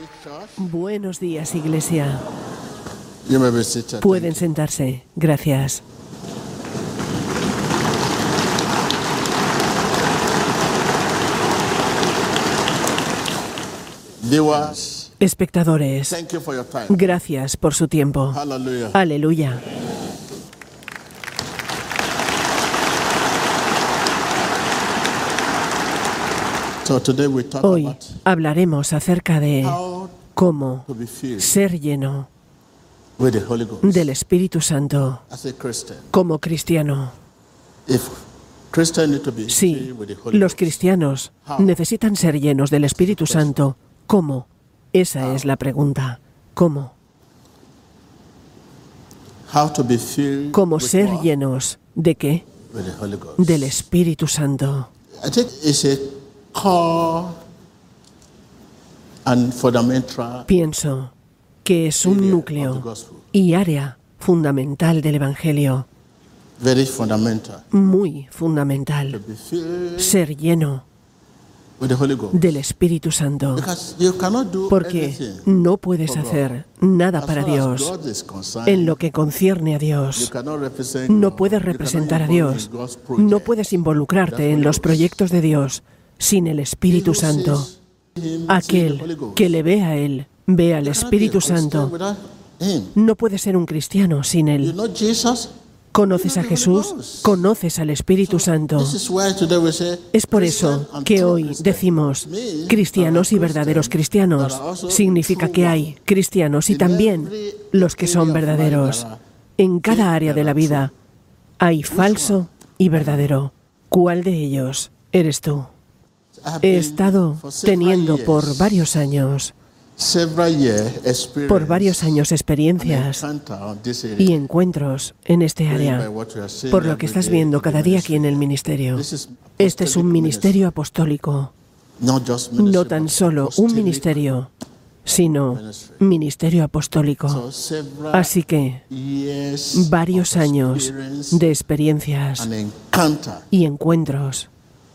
Buenos días, iglesia. You may be seated. Pueden sentarse. Gracias. Viewers, Espectadores, thank you for your time. gracias por su tiempo. Hallelujah. Aleluya. So today we talk Hoy about hablaremos acerca de how cómo to be filled ser lleno with the Holy Ghost del Espíritu Santo as a Christian. como cristiano. If Christians need to be Sí, filled with the Holy los Ghost, cristianos necesitan ser llenos del Espíritu Santo. ¿Cómo? Esa es la pregunta. ¿Cómo? how to be filled ¿Cómo with ser what? llenos de qué? With the Holy Ghost. Del Espíritu Santo. I think it's a core and fundamental Pienso que es un area of núcleo the gospel. y área fundamental del Evangelio. Very fundamental. Muy To fundamental. be filled Ser lleno with the Holy Ghost. del Espíritu Santo. Because you cannot do Porque anything no puedes for God. hacer nada As para far as Dios God is concerned, en lo que concierne a you Dios. cannot represent No God. puedes You cannot representar a involve Dios. in God's project. No puedes involucrarte en los proyectos de Dios sin el Espíritu He who Santo. sees him sees the Holy Aquel Ghost. que le ve a Él, ve al You cannot be a Espíritu Christian Santo. without him. No puedes ser un cristiano sin You Él. know Jesus? ¿Conoces a Jesús? ¿Conoces al Espíritu Santo? This is why today we say Es por eso Christian and que true hoy Christian. decimos Means cristianos y there are verdaderos Christians cristianos. that are also Significa true que ones. hay cristianos y In también every los que son area of life verdaderos. there are En cada fake, área de la there are vida hay falso y verdadero. ¿Cuál de ellos eres tú? I have He been estado for several teniendo years, por varios años experiencias encounter on this area. y encuentros en este área. By what we are seeing Por lo every que estás day viendo in the cada día aquí en el ministry. ministerio. This is Este es un apostolic ministerio apostólico. ministry. Not just ministry, No tan but solo un apostolic ministerio, sino ministry. ministerio apostólico. So several Así que years varios of años experience de experiencias and encounter. y encuentros.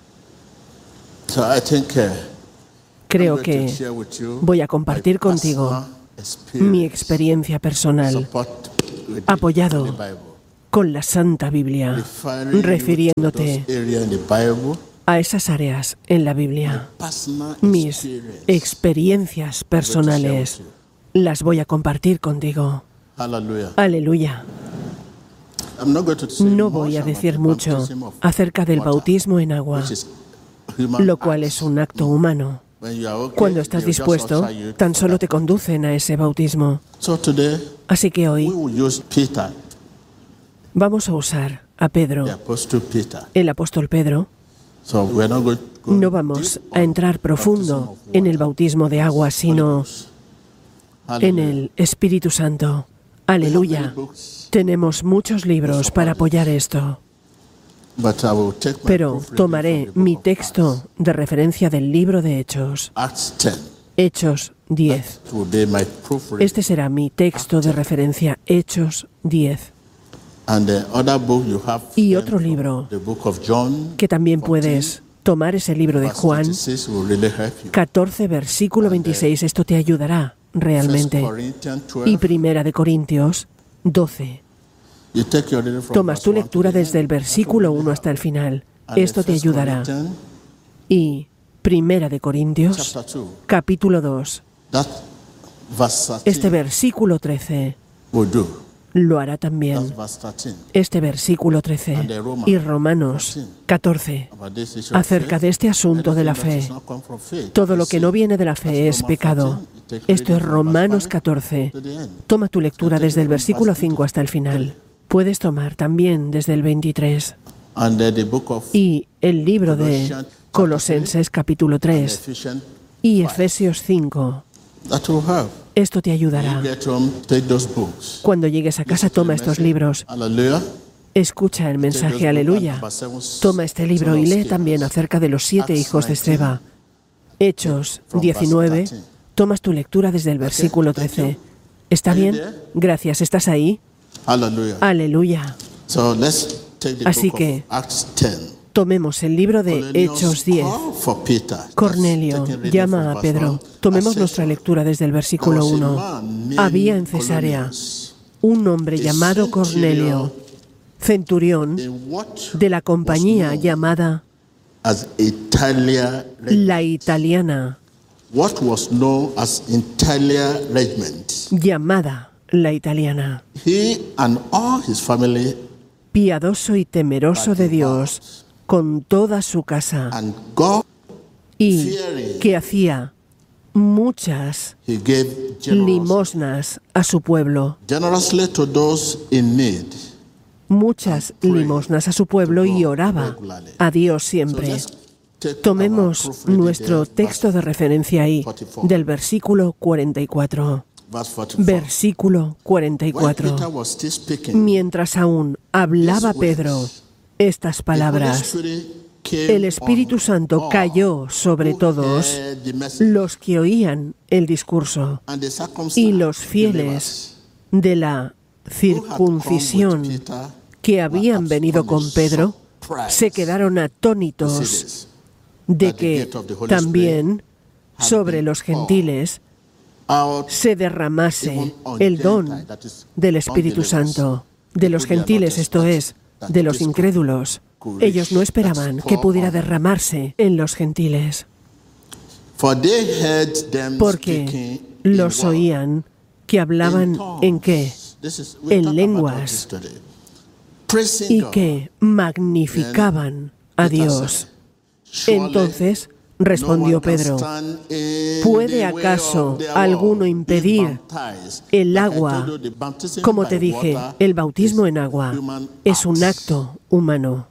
So I think Creo I'm going to que share with you voy a compartir my contigo personal experience, mi experiencia personal support with apoyado the Bible, con la Santa Biblia, referring you to refiriéndote those areas in the Bible, a esas áreas en la Biblia. personal Mis experience. experiencias personales las voy a compartir contigo. Hallelujah. Aleluya. I'm not going to say No much voy a about decir the mucho baptism of acerca del water, bautismo en agua, which is human lo cual acts. es un acto humano. When you are okay, Cuando estás they will just dispuesto, usher you tan to solo that. te conducen a ese bautismo. So today Así que we hoy will use Peter, vamos a usar a Pedro, the apostle Peter. el apóstol Pedro. So we're not going to go No vamos deep a on entrar baptism profundo of en el water. bautismo de agua, sino en Hallelujah. el Espíritu Santo. Aleluya. Tenemos muchos libros para apoyar esto, But I will take my pero proof reading tomaré from the book mi of texto de referencia del libro de Hechos, Acts 10. Hechos 10. It will be my proof reading. Este será mi texto de referencia, Hechos 10. And the other book you have Y then otro from libro the book of John, que también 14, puedes tomar ese libro de verse Juan 26 will really help you. 14, versículo 26. Esto te ayudará 1 realmente. Corinthians Y 12. Primera de Corintios 12. You take your reading from Tomas verse tu 1 to lectura the end. desde el versículo 1 hasta el final. And Esto te 1 ayudará. Corinthians Y Primera de Corintios, chapter 2. capítulo 2, That verse 13 este versículo 13 will do. lo hará también. That's verse 13. Este versículo 13 y Romanos 14, About this issue of acerca faith. de este asunto de la Anything that fe. does not come from faith Todo is lo que sin. no viene de la fe es pecado. Esto es Romanos 14. To the end. Toma tu lectura desde el versículo 5 hasta el final. Puedes tomar también desde el 23. And the book of Y el libro de Colosenses capítulo 3 Ephesians, y Efesios 5. that will have. Esto te You ayudará. get home, take those books. Cuando llegues a casa, toma estos libros. Hallelujah. Escucha el mensaje, aleluya. Toma este libro y lee también acerca de los 7 hijos de Seba. Hechos 19. Tomas tu lectura desde el versículo 13. ¿Está bien? Gracias. ¿Estás ahí? Hallelujah. Aleluya. So let's take the Así book que of Acts 10. Tomemos el libro de Hechos 10. Cornelio llama a Pedro. Tomemos nuestra lectura desde el versículo 1. Había en Cesarea un hombre llamado Cornelio, centurión de la compañía llamada la Italiana, llamada la Italiana. Piadoso y temeroso de Dios con toda su casa, y que hacía muchas limosnas a su pueblo. Muchas limosnas a su pueblo, y oraba a Dios siempre. Tomemos nuestro texto de referencia ahí, del versículo 44. Versículo 44. Mientras aún hablaba Pedro estas palabras, el Espíritu Santo cayó sobre todos los que oían el discurso, y los fieles de la circuncisión que habían venido con Pedro se quedaron atónitos de que también sobre los gentiles se derramase el don del Espíritu Santo. De los gentiles, esto es, de los incrédulos. Ellos no esperaban que pudiera derramarse en los gentiles, porque los oían que hablaban ¿en qué? En lenguas, y que magnificaban a Dios. Entonces respondió Pedro: ¿puede acaso alguno impedir el agua? Como te dije, el bautismo en agua es un acto humano.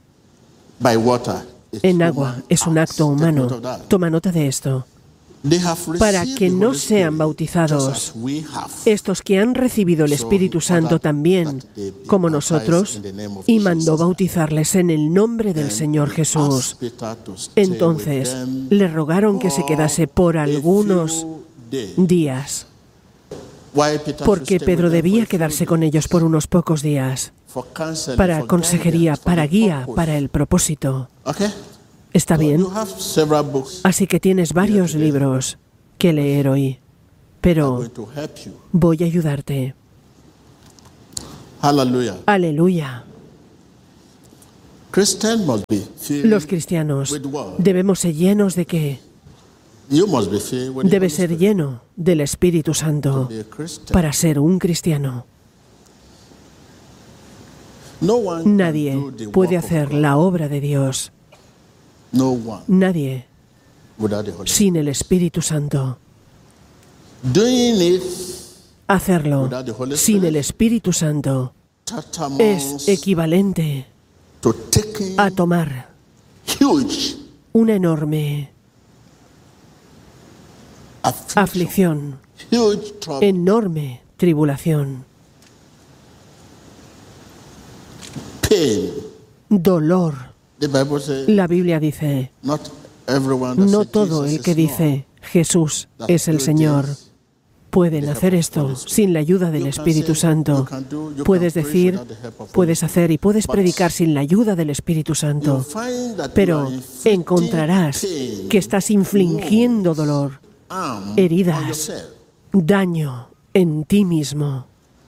En agua es un acto humano. Toma nota de esto. Para que no sean bautizados estos que han recibido el Espíritu Santo también, como nosotros, y mandó bautizarles en el nombre del Señor Jesús. Entonces le rogaron que se quedase por algunos días. ¿Por qué Pedro debía quedarse con ellos por unos pocos días? Para consejería, para guía, para el propósito. ¿Está bien? Así que tienes varios libros que leer hoy, pero voy a ayudarte. Aleluya. Los cristianos debemos ser llenos de ¿qué? Debe ser lleno del Espíritu Santo para ser un cristiano. Nadie puede hacer la obra de Dios. Nadie sin el Espíritu Santo. Hacerlo sin el Espíritu Santo es equivalente a tomar una enorme aflicción, enorme tribulación, dolor. La Biblia dice, no todo el que dice Jesús es el Señor pueden hacer esto sin la ayuda del Espíritu Santo. Puedes decir, puedes hacer y puedes predicar sin la ayuda del Espíritu Santo, pero encontrarás que estás infligiendo dolor, heridas, daño en ti mismo.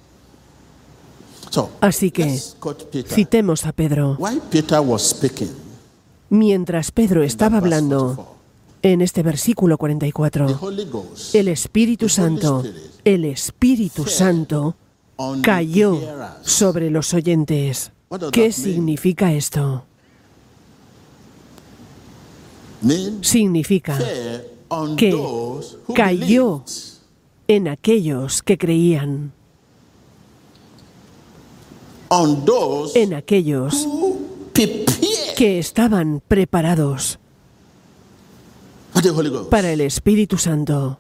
Así que citemos a Pedro. Mientras Pedro estaba hablando, en este versículo 44, el Espíritu Santo cayó sobre los oyentes. ¿Qué significa esto? Significa que cayó en aquellos que creían, en aquellos que estaban preparados para el Espíritu Santo.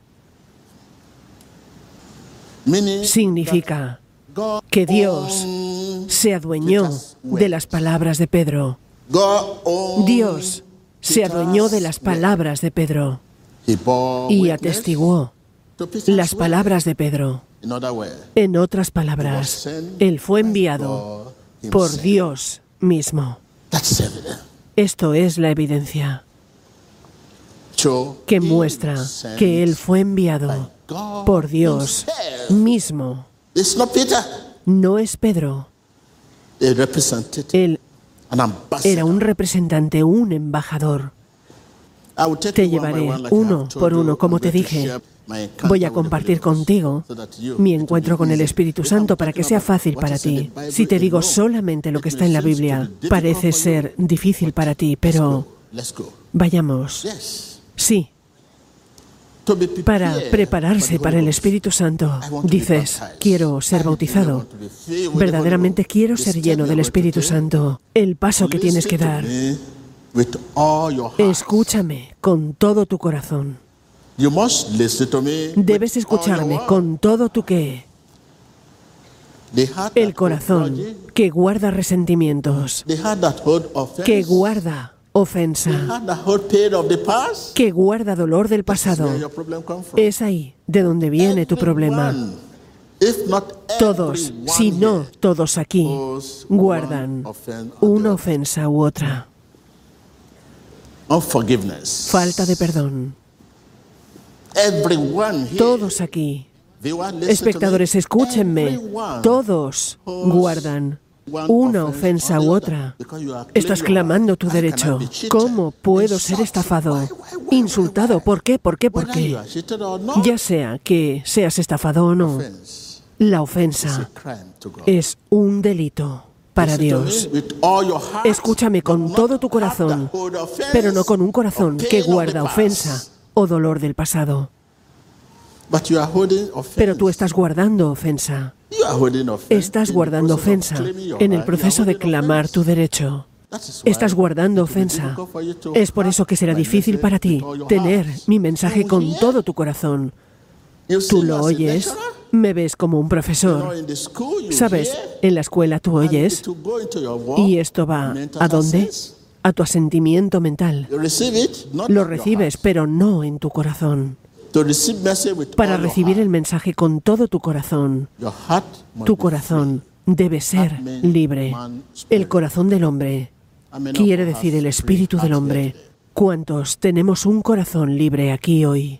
Significa que Dios se adueñó de las palabras de Pedro. Dios se adueñó de las palabras de Pedro y atestiguó las palabras de Pedro. En otras palabras, Él fue enviado por Dios mismo. Esto es la evidencia que muestra que Él fue enviado por Dios mismo. No es Pedro. Él era un representante, un embajador. Te llevaré uno por uno, como te dije. Voy a compartir contigo mi encuentro con el Espíritu Santo para que sea fácil para ti. Si te digo solamente lo que está en la Biblia, parece ser difícil para ti, pero vayamos. Sí. Para prepararse para el Espíritu Santo, dices, quiero ser bautizado. Verdaderamente quiero ser lleno del Espíritu Santo. El paso que tienes que dar. Escúchame con todo tu corazón. Debes escucharme con todo tu qué. El corazón que guarda resentimientos, que guarda ofensa, que guarda dolor del pasado. Es ahí de donde viene tu problema. Todos, si no todos aquí, guardan una ofensa u otra. Falta de perdón. Todos aquí, espectadores, escúchenme, todos guardan una ofensa u otra. Estás clamando tu derecho. ¿Cómo puedo ser estafado? Insultado. ¿Por qué? ¿Por qué? ¿Por qué? Ya sea que seas estafado o no, la ofensa es un delito para Dios. Escúchame con todo tu corazón, pero no con un corazón que guarda ofensa o dolor del pasado. Pero tú estás guardando ofensa. Estás guardando ofensa en el proceso de clamar tu derecho. Estás guardando ofensa. Es por eso que será difícil para ti tener mi mensaje con todo tu corazón. Tú lo oyes, me ves como un profesor. ¿Sabes? En la escuela tú oyes y esto va ¿a dónde? A tu asentimiento mental. Lo recibes, pero no en tu corazón. Para recibir el mensaje con todo tu corazón debe ser libre. El corazón del hombre quiere decir el espíritu del hombre. ¿Cuántos tenemos un corazón libre aquí hoy?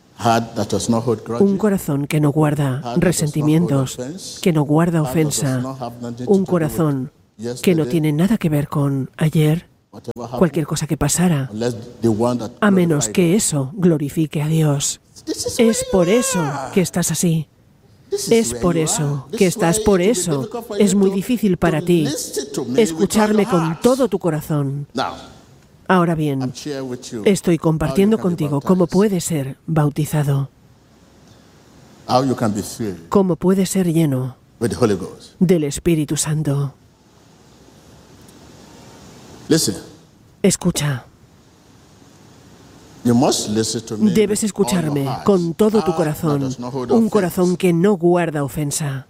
Un corazón que no guarda resentimientos, que no guarda ofensa. Un corazón que no tiene nada que ver con ayer, cualquier cosa que pasara, a menos que eso glorifique a Dios. Es por eso que estás así. Es por eso que estás por eso. Es muy difícil para ti escucharme con todo tu corazón. Ahora bien, estoy compartiendo contigo cómo puedes ser bautizado, cómo puedes ser lleno del Espíritu Santo. Escucha. Debes escucharme con todo tu corazón, un corazón que no guarda ofensa.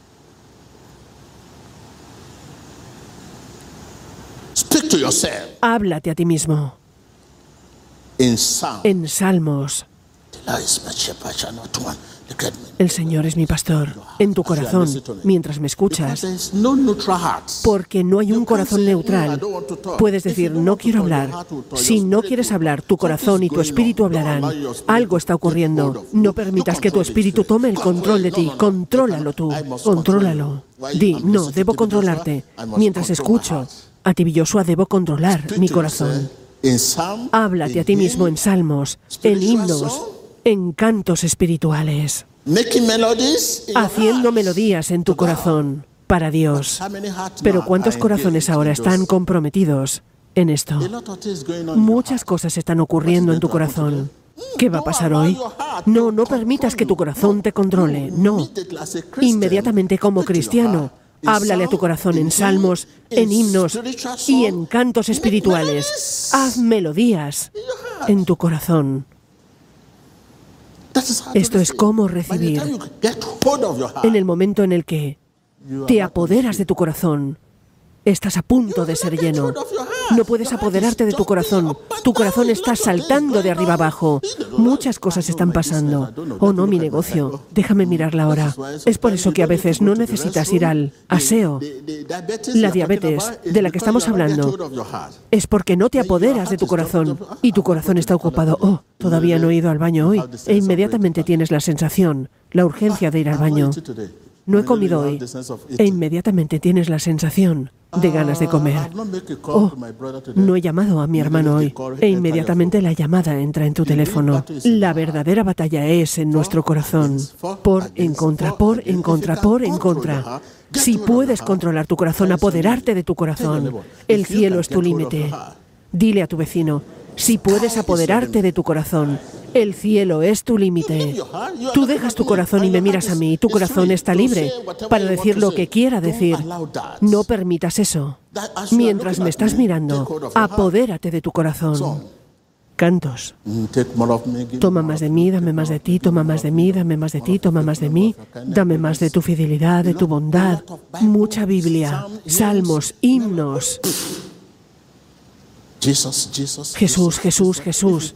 Háblate a ti mismo. En Salmos, el Señor es mi pastor. En tu corazón, mientras me escuchas, porque no hay un corazón neutral. Puedes decir, no quiero hablar. Si no quieres hablar, tu corazón y tu espíritu hablarán. Algo está ocurriendo. No permitas que tu espíritu tome el control de ti. Contrólalo tú. Contrólalo. Di, no, debo controlarte. Mientras escucho, a ti, Joshua, debo controlar mi corazón. Háblate a ti mismo en salmos, en himnos, en cantos espirituales, haciendo melodías en tu corazón para Dios. Pero ¿cuántos corazones ahora están comprometidos en esto? Muchas cosas están ocurriendo en tu corazón. ¿Qué va a pasar hoy? No, no permitas que tu corazón te controle. No. Inmediatamente como cristiano, háblale a tu corazón en salmos, en himnos y en cantos espirituales. Haz melodías en tu corazón. Esto es cómo recibir. En el momento en el que te apoderas de tu corazón, estás a punto de ser lleno. No puedes apoderarte de tu corazón. Tu corazón está saltando de arriba abajo. Muchas cosas están pasando. Oh, no, mi negocio. Déjame mirarla ahora. Es por eso que a veces no necesitas ir al aseo. La diabetes de la que estamos hablando es porque no te apoderas de tu corazón y tu corazón está ocupado. Oh, todavía no he ido al baño hoy. E inmediatamente tienes la sensación, la urgencia de ir al baño. No he comido hoy. E inmediatamente tienes la sensación de ganas de comer. Oh, no he llamado a mi hermano hoy. E inmediatamente la llamada entra en tu teléfono. La verdadera batalla es en nuestro corazón. Por, en contra, por, en contra, por, en contra. Si puedes controlar tu corazón, apoderarte de tu corazón, el cielo es tu límite. Dile a tu vecino, si puedes apoderarte de tu corazón, el cielo es tu límite. Tú dejas tu corazón y me miras a mí. Tu corazón está libre para decir lo que quiera decir. No permitas eso. Mientras me estás mirando, apodérate de tu corazón. Cantos. Toma más de mí, dame más de ti, toma más de mí, dame más de ti, toma más de mí. Dame más de tu fidelidad, de tu bondad. Mucha Biblia, salmos, himnos. Jesús, Jesús, Jesús.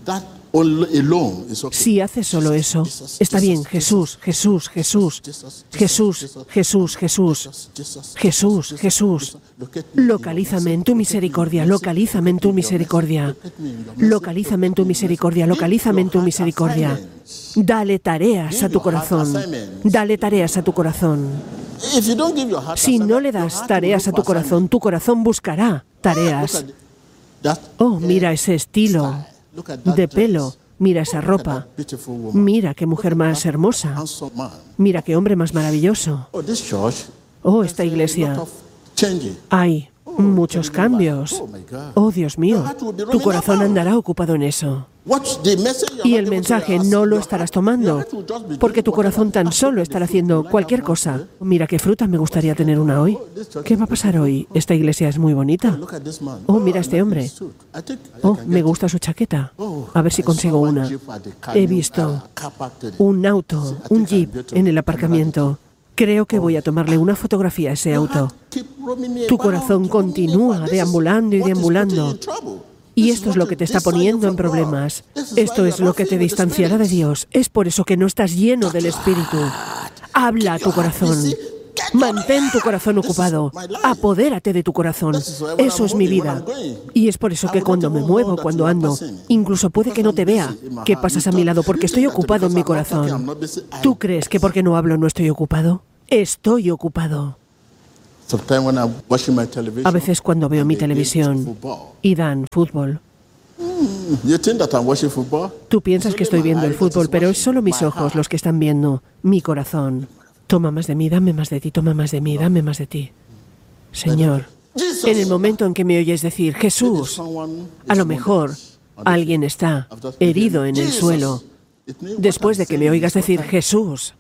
Si haces solo eso, está bien. Jesús, Jesús, Jesús, Jesús, Jesús, Jesús, Jesús, Jesús. Localízame en tu misericordia, localízame en tu misericordia, localízame en tu misericordia, localízame en tu misericordia. Dale tareas a tu corazón, dale tareas a tu corazón. Si no le das tareas a tu corazón buscará tareas. Oh, mira ese estilo de pelo, mira esa ropa, mira qué mujer más hermosa, mira qué hombre más maravilloso. Oh, esta iglesia, hay muchos cambios. Oh, Dios mío, tu corazón andará ocupado en eso. Y el mensaje no lo estarás tomando, porque tu corazón tan solo estará haciendo cualquier cosa. Mira qué fruta, me gustaría tener una hoy. ¿Qué va a pasar hoy? Esta iglesia es muy bonita. Oh, mira a este hombre. Oh, me gusta su chaqueta. A ver si consigo una. He visto un auto, un jeep en el aparcamiento. Creo que voy a tomarle una fotografía a ese auto. Tu corazón continúa deambulando y deambulando. Y esto es lo que te está poniendo en problemas. Esto es lo que te distanciará de Dios. Es por eso que no estás lleno del Espíritu. Habla a tu corazón. Mantén tu corazón ocupado. Apodérate de tu corazón. Eso es mi vida. Y es por eso que cuando me muevo, cuando ando, incluso puede que no te vea que pasas a mi lado porque estoy ocupado en mi corazón. ¿Tú crees que porque no hablo no estoy ocupado? Estoy ocupado. A veces cuando veo mi televisión y dan fútbol, tú piensas que estoy viendo el fútbol, pero es solo mis ojos los que están viendo mi corazón. Toma más de mí, dame más de ti, toma más de mí, dame más de ti. Señor, en el momento en que me oyes decir Jesús, a lo mejor alguien está herido en el suelo. Después de que me oigas decir Jesús,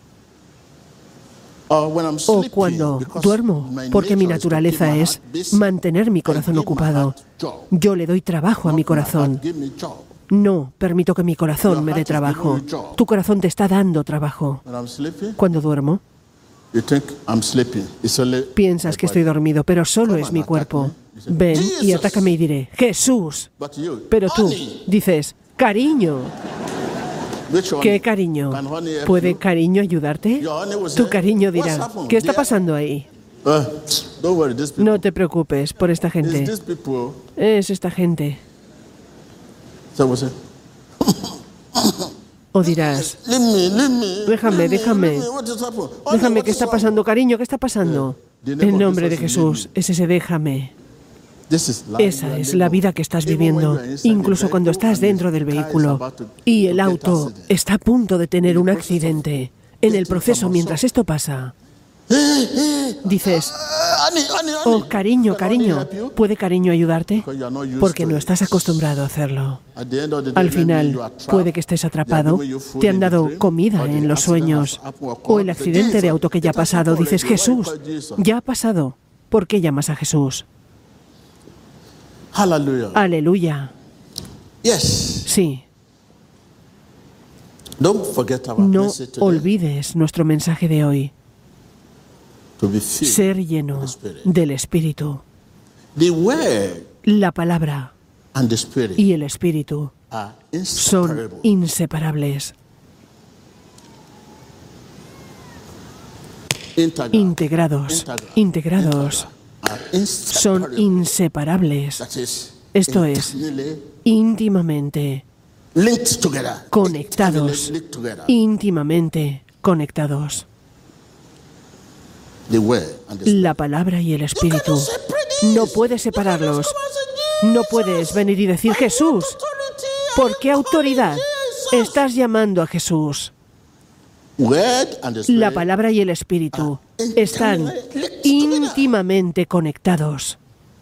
o cuando duermo, porque mi naturaleza es mantener mi corazón ocupado. Yo le doy trabajo a mi corazón. No permito que mi corazón me dé trabajo. Tu corazón te está dando trabajo. Cuando duermo, piensas que estoy dormido, pero solo es mi cuerpo. Ven y atácame y diré, Jesús. Pero tú dices, cariño. ¿Qué cariño? ¿Puede cariño ayudarte? Tu cariño dirá, ¿qué está pasando ahí? No te preocupes por esta gente. Es esta gente. O dirás, déjame, ¿qué está pasando, cariño? ¿Qué está pasando? En nombre de Jesús, es ese déjame. Esa es la vida que estás viviendo, incluso cuando estás dentro del vehículo y el auto está a punto de tener un accidente. En el proceso, mientras esto pasa, dices, oh, cariño, ¿puede cariño ayudarte? Porque no estás acostumbrado a hacerlo. Al final, puede que estés atrapado, te han dado comida en los sueños, o el accidente de auto que ya ha pasado. Dices, Jesús, ya ha pasado. ¿Por qué llamas a Jesús? Aleluya. Sí. No olvides nuestro mensaje de hoy. Ser lleno del Espíritu. La palabra and the Spirit y el Espíritu are son inseparable. inseparables, integrados, son inseparables. Esto es, íntimamente conectados, íntimamente conectados. La palabra y el Espíritu. No puedes separarlos. No puedes venir y decir, Jesús, ¿por qué autoridad estás llamando a Jesús? La palabra y el Espíritu están íntimamente conectados.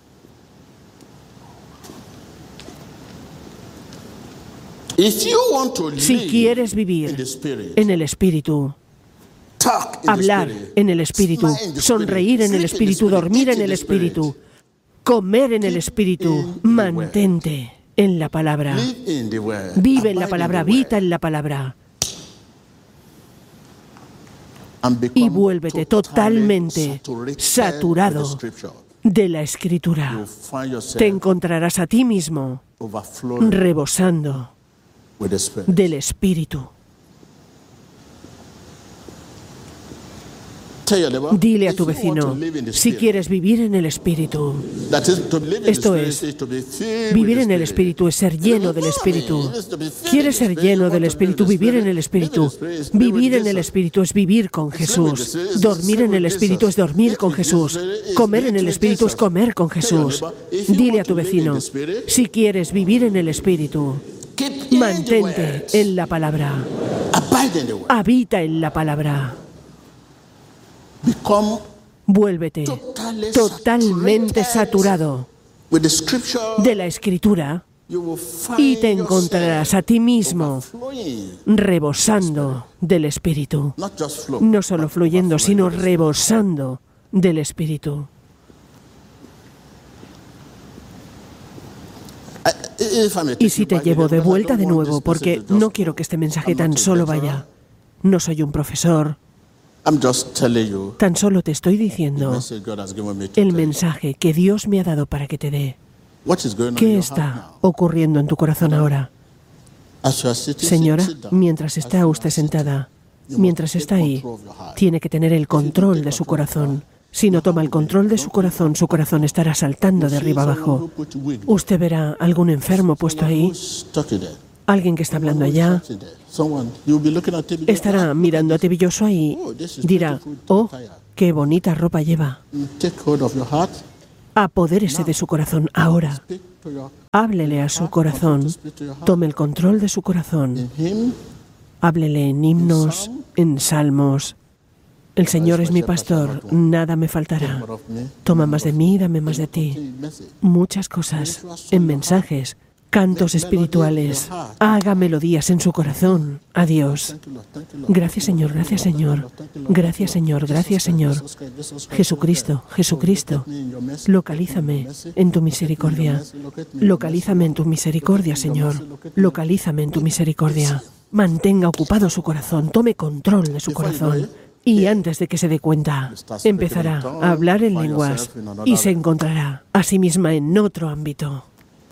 Si quieres vivir en el Espíritu, hablar en el Espíritu, sonreír en el Espíritu, dormir en el Espíritu, comer en el Espíritu, mantente en la palabra. Vive en la palabra, habita en la palabra. Y vuélvete totalmente saturado de la Escritura. Te encontrarás a ti mismo rebosando del Espíritu. Dile a tu vecino, si quieres vivir en el Espíritu, esto es, vivir en el Espíritu es ser lleno del Espíritu. ¿Quieres ser lleno del Espíritu? Vivir en el Espíritu. Vivir en el Espíritu es vivir con Jesús. Dormir en el Espíritu es dormir con Jesús. Comer en el Espíritu es comer con Jesús. Dile a tu vecino, si quieres vivir en el Espíritu, mantente en la palabra. Habita en la palabra. Vuélvete totalmente saturado de la Escritura y te encontrarás a ti mismo rebosando del Espíritu. No solo fluyendo, sino rebosando del Espíritu. Y si te llevo de vuelta de nuevo, porque no quiero que este mensaje tan solo vaya. No soy un profesor. Tan solo te estoy diciendo el mensaje que Dios me ha dado para que te dé. ¿Qué está ocurriendo en tu corazón ahora? Señora, mientras está usted sentada, mientras está ahí, tiene que tener el control de su corazón. Si no toma el control de su corazón estará saltando de arriba abajo. Usted verá algún enfermo puesto ahí, alguien que está hablando allá, estará mirando atibilloso ahí, dirá, oh, qué bonita ropa lleva. Apodérese de su corazón ahora. Háblele a su corazón. Tome el control de su corazón. Háblele en himnos, en salmos. El Señor es mi pastor, nada me faltará. Toma más de mí, dame más de ti. Muchas cosas, en mensajes, cantos espirituales. Haga melodías en su corazón a Dios. Gracias, Señor, gracias, Señor. Gracias, Señor, gracias, Señor. Jesucristo, Jesucristo, localízame en tu misericordia. Localízame en tu misericordia, Señor. Localízame en tu misericordia. Mantenga ocupado su corazón, tome control de su corazón. Y antes de que se dé cuenta, empezará a hablar en lenguas y se encontrará a sí misma en otro ámbito.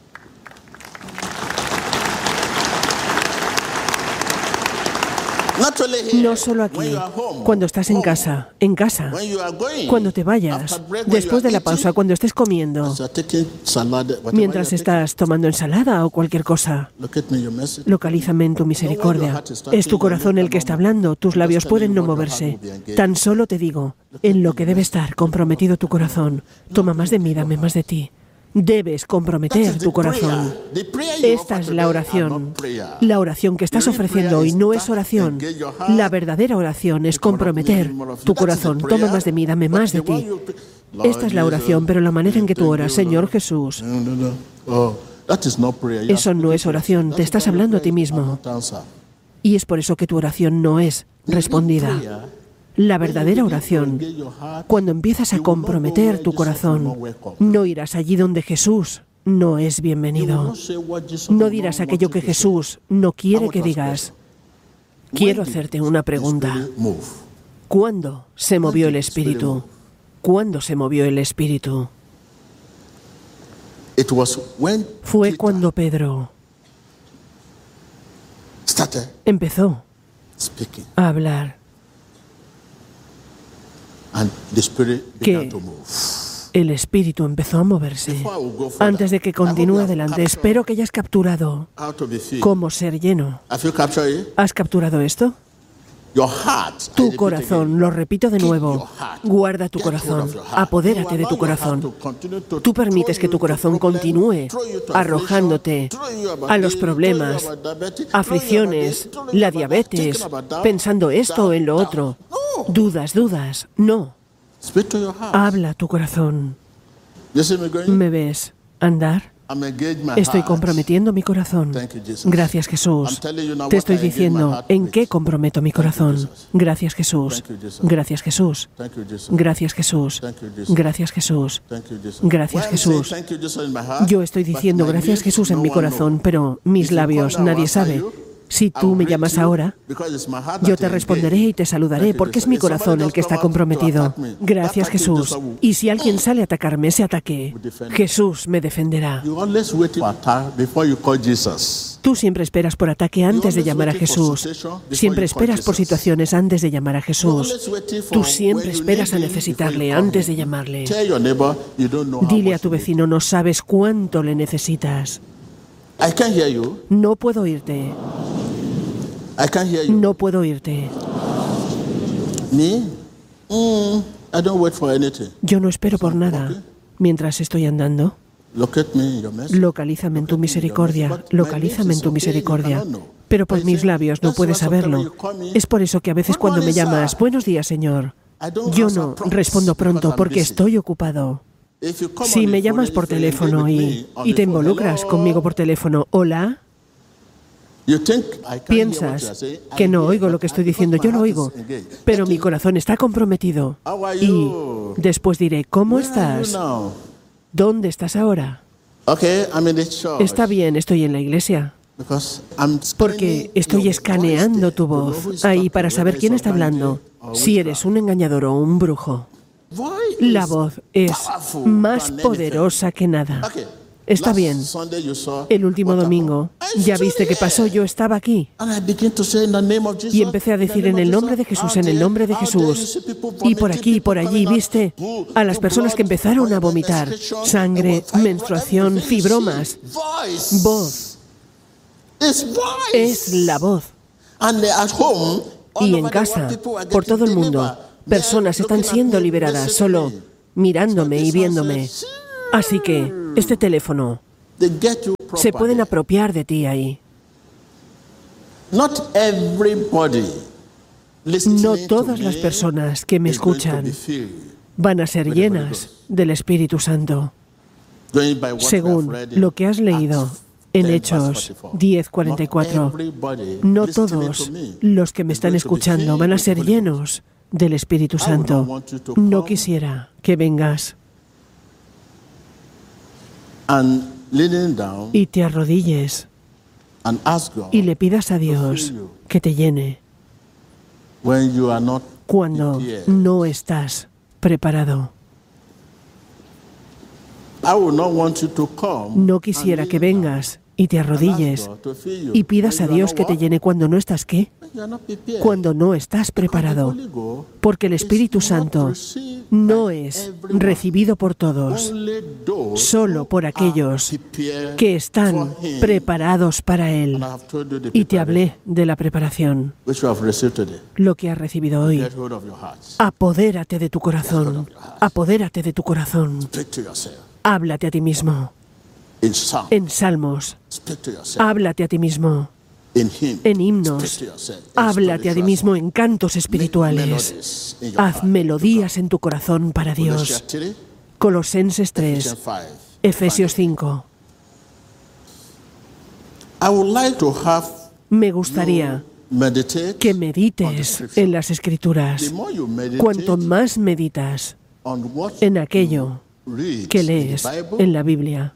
No solo aquí, cuando estás en casa, cuando te vayas, después de la pausa, cuando estés comiendo, mientras estás tomando ensalada o cualquier cosa. Localízame en tu misericordia. Es tu corazón el que está hablando, tus labios pueden no moverse. Tan solo te digo, en lo que debe estar comprometido tu corazón. Toma más de mí, dame más de ti. Debes comprometer tu corazón. Esta es la oración. La oración que estás ofreciendo hoy no es oración. La verdadera oración es comprometer tu corazón. Toma más de mí, dame más de ti. Esta es la oración, pero la manera en que tú oras, Señor Jesús, eso no es oración. Te estás hablando a ti mismo. Y es por eso que tu oración no es respondida. La verdadera oración, cuando empiezas a comprometer tu corazón, no irás allí donde Jesús no es bienvenido. No dirás aquello que Jesús no quiere que digas. Quiero hacerte una pregunta. ¿Cuándo se movió el Espíritu? ¿Cuándo se movió el Espíritu? Fue cuando Pedro empezó a hablar que el Espíritu empezó a moverse. Antes de que continúe adelante, espero que hayas capturado cómo ser lleno. ¿Has capturado esto? Tu corazón, lo repito de nuevo, guarda tu corazón, apodérate de tu corazón. Tú permites que tu corazón continúe arrojándote a los problemas, aflicciones, la diabetes, pensando esto o en lo otro. Dudas, no. Habla tu corazón. ¿Me ves andar? Estoy comprometiendo mi corazón. Gracias, Jesús. Te estoy diciendo en qué comprometo mi corazón. Gracias, Jesús. Gracias, Jesús. Gracias, Jesús. Gracias, Jesús. Gracias, Jesús. Yo estoy diciendo gracias, Jesús, en mi corazón, pero mis labios nadie sabe. Si tú me llamas ahora, yo te responderé y te saludaré, porque es mi corazón el que está comprometido. Gracias, Jesús. Y si alguien sale a atacarme, ese ataque, Jesús me defenderá. Tú siempre esperas por ataque antes de llamar a Jesús. Siempre esperas por situaciones antes de llamar a Jesús. Tú siempre esperas a necesitarle antes de llamarle. Dile a tu vecino, no sabes cuánto le necesitas. No puedo oírte. No puedo oírte. Yo no espero por nada. Mientras estoy andando, localízame en tu misericordia. Localízame en tu misericordia. Pero por mis labios no puedes saberlo. Es por eso que a veces cuando me llamas, buenos días, Señor, yo no respondo pronto porque estoy ocupado. Si me llamas por teléfono y te involucras conmigo por teléfono, hola, piensas que no oigo lo que estoy diciendo. Yo lo oigo, pero mi corazón está comprometido. Y después diré, ¿cómo estás? ¿Dónde estás ahora? Está bien, estoy en la iglesia. Porque estoy escaneando tu voz ahí para saber quién está hablando. Si eres un engañador o un brujo. La voz es más poderosa que nada. Está bien. El último domingo, ¿ya viste qué pasó? Yo estaba aquí. Y empecé a decir en el nombre de Jesús, en el nombre de Jesús. Y por aquí y por allí, ¿viste? A las personas que empezaron a vomitar. Sangre, menstruación, fibromas. Voz. Es la voz. Y en casa, por todo el mundo, personas están siendo liberadas solo mirándome y viéndome. Así que, este teléfono, se pueden apropiar de ti ahí. No todas las personas que me escuchan van a ser llenas del Espíritu Santo. Según lo que has leído en Hechos 10:44, no todos los que me están escuchando van a ser llenos del Espíritu Santo. No quisiera que vengas y te arrodilles y le pidas a Dios que te llene cuando no estás preparado. No quisiera que vengas y te arrodilles y pidas a Dios que te llene cuando no estás, ¿qué? Cuando no estás preparado. Porque el Espíritu Santo no es recibido por todos, solo por aquellos que están preparados para Él. Y te hablé de la preparación, lo que has recibido hoy. Apodérate de tu corazón, apodérate de tu corazón. Háblate a ti mismo. En salmos, háblate a ti mismo. En himnos, háblate a ti mismo en cantos espirituales. Haz melodías en tu corazón para Dios. Colosenses 3, Efesios 5. Me gustaría que medites en las Escrituras. Cuanto más meditas en aquello que lees en la Biblia,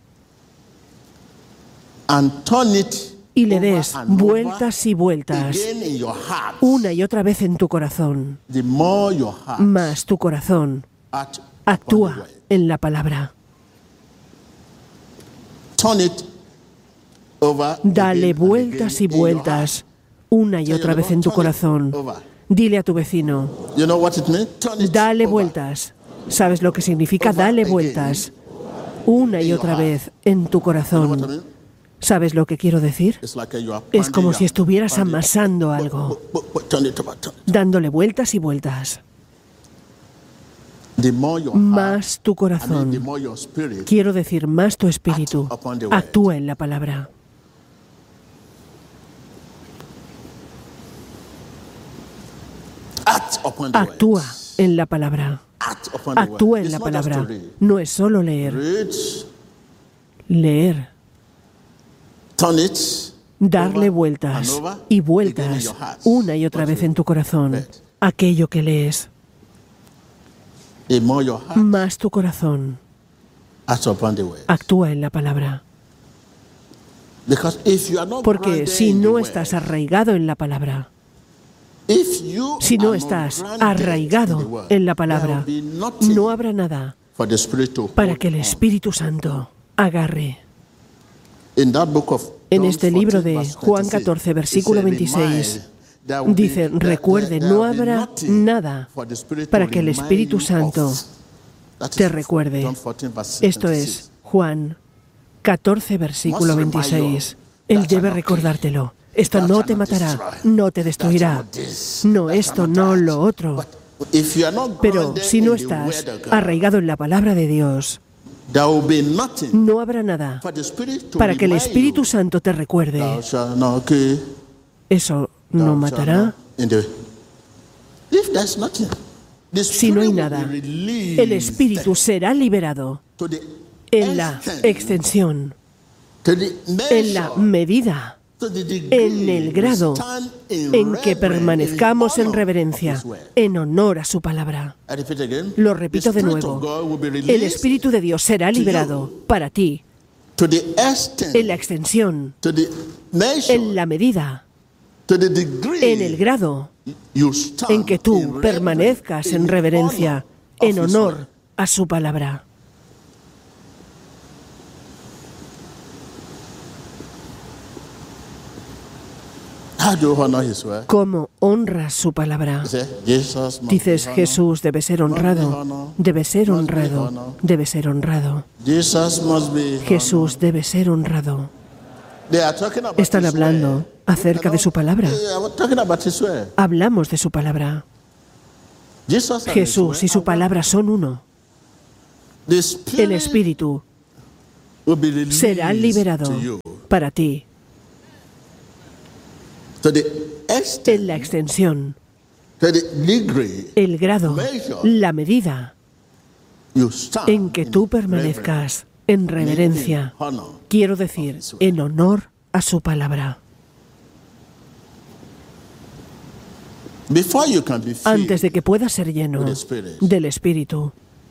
y le des vueltas y vueltas una y otra vez en tu corazón, más tu corazón actúa en la palabra. turn it over Dale again and vueltas y again in your vueltas una y otra vez en tu corazón. Dile a tu vecino, heart. You know what it means? Turn it dale over. vueltas. ¿Sabes lo que significa? Dale vueltas una y otra vez en tu You know what I corazón. mean? ¿Sabes lo que quiero decir? It's like you are Es como pounding si your- estuvieras pounding- amasando algo, Turn it over, turn it. dándole vueltas y vueltas. The more your Más tu heart, the corazón, more your spirit quiero decir más tu espíritu, Act upon the word. actúa en la palabra. act upon the Actúa words. en la palabra. Act upon the word. Actúa en It's la not just to palabra. read. No es solo leer. Read, Leer, turn it, darle over vueltas and over, y again in vueltas your heart. una y otra What vez you en tu corazón. read. Aquello que lees, The more your heart más tu corazón, acts upon the word. actúa en la palabra. Because if you are not Porque grounded si in the no word, estás arraigado en la palabra, if you si no are not estás grounded in the arraigado word, en la there palabra, will be nothing no habrá nada for the Spirit to para hold que el on. Espíritu Santo agarre. In that book of En John este libro 14, de verse Juan 26, 14, versículo it said, 26, "Remind, there will be- dice, there- recuerde, there no will be habrá nothing nada for the Spirit to para que el remind Espíritu you Santo of." That is te recuerde. John 14, verse Esto 26. es Juan 14, versículo Must remind 26. you, Él that debe shall not recordártelo. Esto That no shall te not matará, destroy. no te That destruirá. shall not this, No that shall esto, not no that. lo otro. But if you are not Pero grounded si no in the estás word of God, arraigado en la palabra de Dios, there will be nothing no habrá nada for the Spirit to para que el remind Espíritu you. Santo te recuerde. Thou shalt not kill, Eso thou no shalt matará. not- in the- If there's nothing, the Si no hay Spirit will nada, be released el Espíritu será liberado to the en la extent, extensión, to the en la measure, medida, to the degree en el grado we stand in en que reverence, permanezcamos in en honor reverencia, of His word. en honor a su palabra. I repeat again. Lo The repito de Spirit nuevo. of God will be El released Espíritu de Dios será liberado para ti to the extent, en la extensión, to the measure, en la medida, to the degree en el grado you stand en que in tú reverence, permanezcas en in reverencia, honor of en His honor word. a su palabra. How do you honor His word? ¿Cómo honras su palabra? You say, Jesus must Dices, be honored. Jesús debe ser honrado, debe ser honrado, debe ser honrado. Jesus must be Jesús debe ser honrado. honored. They are talking about Están His hablando word. acerca de su palabra. They are talking about His word. Hablamos de su palabra. Jesus and Jesús y His su word palabra son uno. The El Spirit Espíritu will be released será liberado to you para ti to the extent, en la extensión, to the degree el grado, la medida you stand en que tú in permanezcas en reverencia, honor. quiero decir, en honor a su palabra. Before you can be filled, Antes de que puedas ser lleno del Espíritu,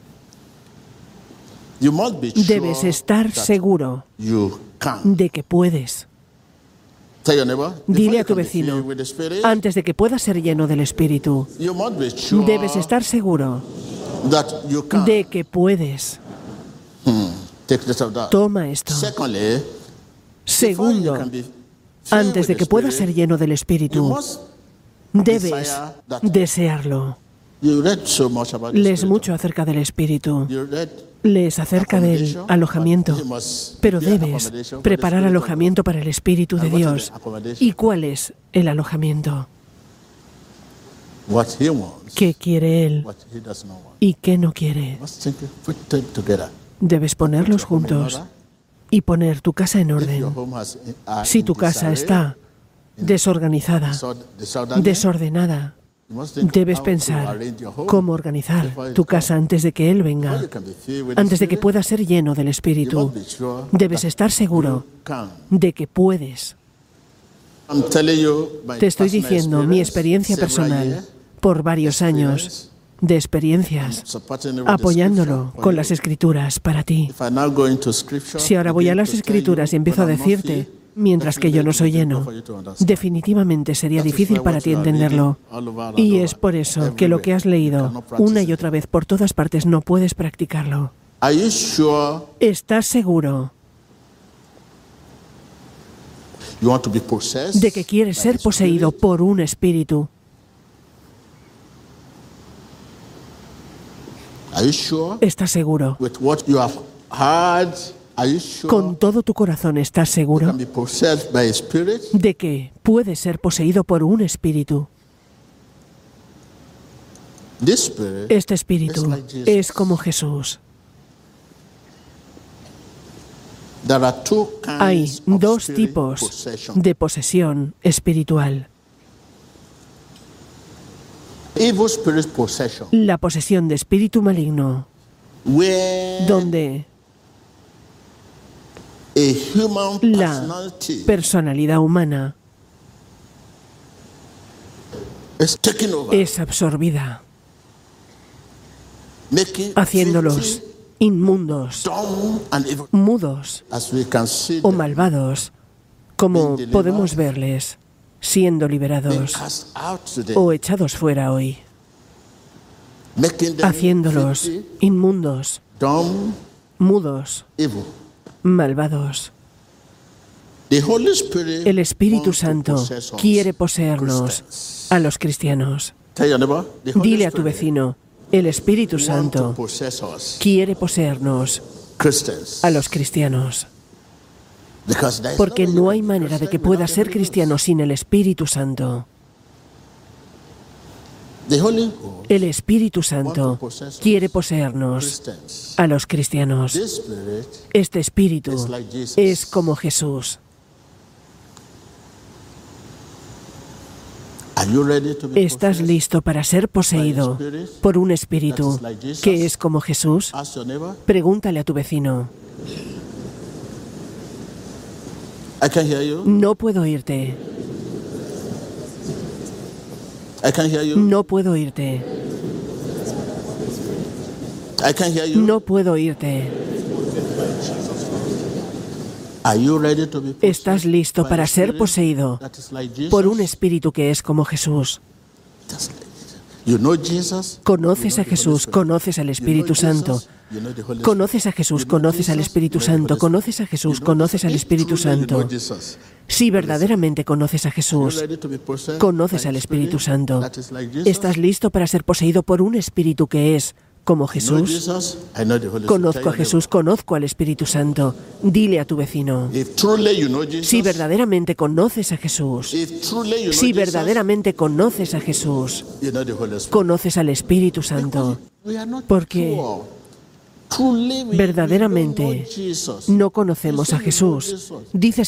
you must be sure debes estar that seguro you can. de que puedes. Tell your neighbor, before Dile you a tu can be vecino, filled with the Spirit, antes de que puedas ser lleno del Espíritu, you must be sure debes estar seguro that you can. de que puedes. Take this of that. Toma esto. Secondly, before you Segundo, can be filled antes with de the que puedas Spirit, ser lleno del you Espíritu, must debes desearlo. You read so much about the Lees Spirit. mucho acerca del Espíritu. You read Lees acerca del accommodation, alojamiento, but you must pero prepare debes accommodation for the preparar Spirit of alojamiento para el Espíritu de And what is Dios. the accommodation? ¿Y cuál es el alojamiento? God. What He wants, ¿Qué quiere Él what He does not want. y qué no quiere? You must think, put them together. Debes ponerlos juntos y poner tu casa en If your orden. home has, Si tu casa está desorganizada, disorderly, desordenada, you must think debes how to pensar arrange your home. cómo organizar tu casa antes de que Él venga, Before you can be filled with the antes de que Spirit, puedas ser lleno del you Espíritu. must be sure Debes that estar seguro you can. de que puedes. I'm telling you my Te estoy personal diciendo mi experience, experiencia several personal years, por varios años de experiencias, supporting it with the apoyándolo scripture for con you. las Escrituras para ti. If I now go into scripture, Si ahora voy a begin las to tell Escrituras y you empiezo a when I'm not decirte, filled, mientras que yo no soy definitely lleno, for you to understand. definitivamente sería That is difícil why para what ti you are entenderlo. reading all over and Y over, es por eso que lo que has everywhere, you leído cannot practice una y it. otra vez por todas partes no puedes practicarlo. Are you sure ¿Estás seguro de que quieres ser poseído por un espíritu. ¿Estás seguro? Con todo tu corazón, ¿estás seguro de que puedes ser poseído por un espíritu? Este espíritu es como Jesús. Hay dos tipos de posesión espiritual. La posesión de espíritu maligno, donde la personalidad humana es absorbida, haciéndolos inmundos, mudos o malvados, como podemos verles siendo liberados o echados fuera hoy, haciéndolos inmundos, mudos, malvados. El Espíritu Santo quiere poseernos a los cristianos. Dile a tu vecino, el Espíritu Santo quiere poseernos a los cristianos. Porque no hay manera de que pueda ser cristiano sin el Espíritu Santo. El Espíritu Santo quiere poseernos a los cristianos. Este Espíritu es como Jesús. ¿Estás listo para ser poseído por un espíritu que es como Jesús? Pregúntale a tu vecino. No puedo oírte. No puedo oírte. No puedo oírte. ¿Estás listo para ser poseído por un espíritu que es como Jesús? Conoces a Jesús, conoces al Espíritu Santo. Conoces a Jesús, conoces al Espíritu Santo. Conoces a Jesús, conoces al Espíritu Santo. Si verdaderamente conoces a Jesús, conoces al Espíritu Santo. ¿Estás listo para ser poseído por un espíritu que es como Jesús? Conozco a Jesús, conozco al Espíritu Santo. Dile a tu vecino. Si verdaderamente conoces a Jesús, si verdaderamente conoces a Jesús, conoces al Espíritu Santo. Porque verdaderamente no conocemos a Jesús. Dices